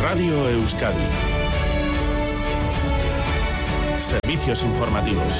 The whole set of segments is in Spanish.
Radio Euskadi. Servicios informativos.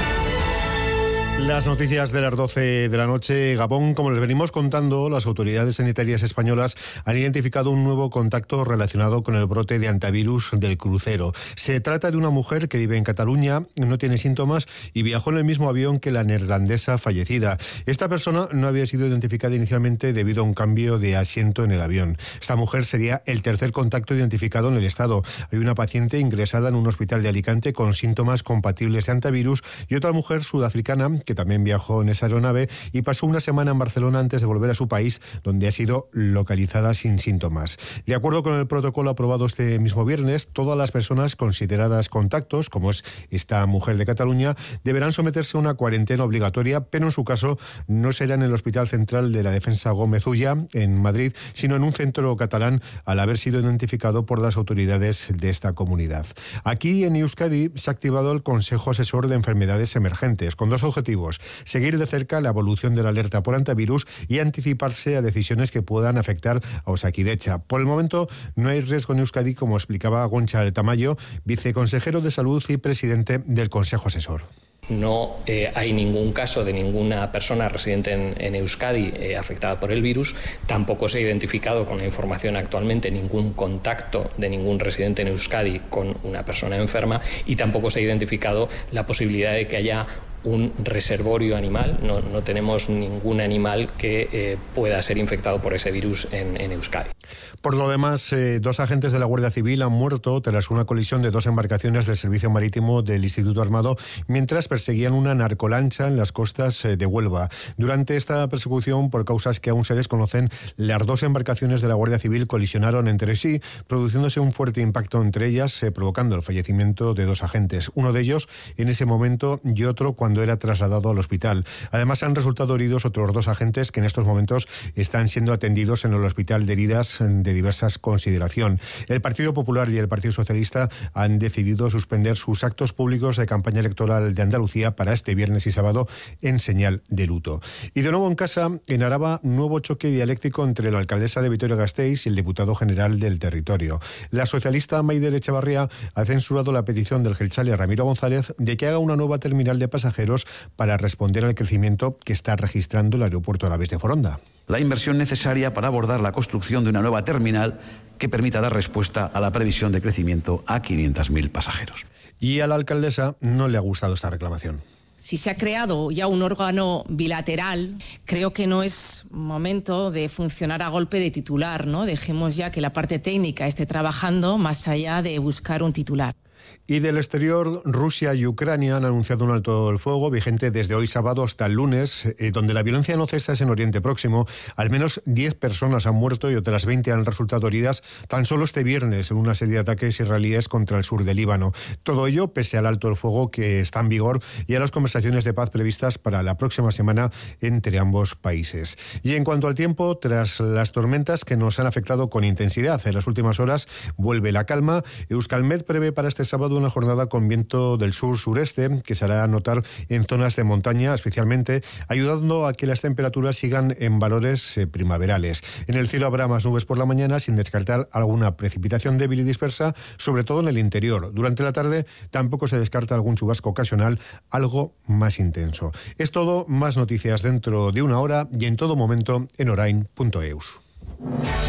Las noticias de las 12 de la noche. Gabón, como les venimos contando, las autoridades sanitarias españolas han identificado un nuevo contacto relacionado con el brote de hantavirus del crucero. Se trata de una mujer que vive en Cataluña, no tiene síntomas y viajó en el mismo avión que la neerlandesa fallecida. Esta persona no había sido identificada inicialmente debido a un cambio de asiento en el avión. Esta mujer sería el tercer contacto identificado en el estado. Hay una paciente ingresada en un hospital de Alicante con síntomas compatibles de hantavirus y otra mujer sudafricana que también viajó en esa aeronave y pasó una semana en Barcelona antes de volver a su país, donde ha sido localizada sin síntomas. De acuerdo con el protocolo aprobado este mismo viernes, todas las personas consideradas contactos, como es esta mujer de Cataluña, deberán someterse a una cuarentena obligatoria, pero en su caso no será en el Hospital Central de la Defensa Gómez Ulla, en Madrid, sino en un centro catalán, al haber sido identificado por las autoridades de esta comunidad. Aquí en Euskadi se ha activado el Consejo Asesor de Enfermedades Emergentes, con dos objetivos: seguir de cerca la evolución de la alerta por hantavirus y anticiparse a decisiones que puedan afectar a Osakidetza. Por el momento no hay riesgo en Euskadi, como explicaba Goncha Tamayo, viceconsejero de Salud y presidente del Consejo Asesor. No hay ningún caso de ninguna persona residente en Euskadi afectada por el virus. Tampoco se ha identificado con la información actualmente ningún contacto de ningún residente en Euskadi con una persona enferma y tampoco se ha identificado la posibilidad de que haya un reservorio animal. No tenemos ningún animal que pueda ser infectado por ese virus en Euskadi. Por lo demás, dos agentes de la Guardia Civil han muerto tras una colisión de dos embarcaciones del Servicio Marítimo del Instituto Armado mientras perseguían una narcolancha en las costas de Huelva. Durante esta persecución, por causas que aún se desconocen, las dos embarcaciones de la Guardia Civil colisionaron entre sí, produciéndose un fuerte impacto entre ellas, provocando el fallecimiento de dos agentes, uno de ellos en ese momento y otro cuando era trasladado al hospital. Además, han resultado heridos otros dos agentes que en estos momentos están siendo atendidos en el Hospital de Heridas de diversas consideración. El Partido Popular y el Partido Socialista han decidido suspender sus actos públicos de campaña electoral de Andalucía para este viernes y sábado en señal de luto. Y de nuevo en casa, en Araba, nuevo choque dialéctico entre la alcaldesa de Vitoria-Gasteiz y el diputado general del territorio. La socialista Maider Echevarría ha censurado la petición del jeltzale Ramiro González de que haga una nueva terminal de pasajeros para responder al crecimiento que está registrando el aeropuerto Alavés de Foronda. La inversión necesaria para abordar la construcción de una nueva terminal que permita dar respuesta a la previsión de crecimiento a 500.000 pasajeros. Y a la alcaldesa no le ha gustado esta reclamación. Si se ha creado ya un órgano bilateral, creo que no es momento de funcionar a golpe de titular, ¿no? Dejemos ya que la parte técnica esté trabajando más allá de buscar un titular. Y del exterior, Rusia y Ucrania han anunciado un alto el fuego vigente desde hoy sábado hasta el lunes, donde la violencia no cesa es en Oriente Próximo. Al menos 10 personas han muerto y otras 20 han resultado heridas tan solo este viernes en una serie de ataques israelíes contra el sur del Líbano. Todo ello pese al alto el fuego que está en vigor y a las conversaciones de paz previstas para la próxima semana entre ambos países. Y en cuanto al tiempo, tras las tormentas que nos han afectado con intensidad en las últimas horas, vuelve la calma. Euskalmet prevé para este sábado una jornada con viento del sur-sureste que se hará notar en zonas de montaña especialmente, ayudando a que las temperaturas sigan en valores primaverales. En el cielo habrá más nubes por la mañana, sin descartar alguna precipitación débil y dispersa, sobre todo en el interior. Durante la tarde tampoco se descarta algún chubasco ocasional, algo más intenso. Es todo, más noticias dentro de una hora y en todo momento en orain.eus.